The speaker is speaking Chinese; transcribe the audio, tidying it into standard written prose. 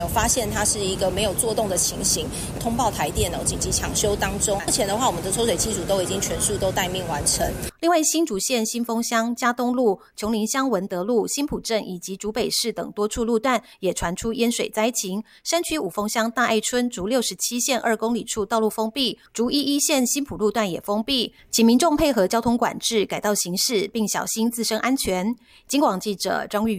有发现它是一个没有作动的情形，通报台电紧急抢修当中。目前的话，我们的抽水机组都已经全数都待命完成。 另外，新竹县新丰乡、嘉东路、琼林乡文德路、新浦镇以及竹北市等多处路段也传出淹水灾情。山区五峰乡大爱村竹67线2公里处道路封闭，竹11线新浦路段也封闭，请民众配合交通管制，改道行驶，并小心自身安全。警广记者张玉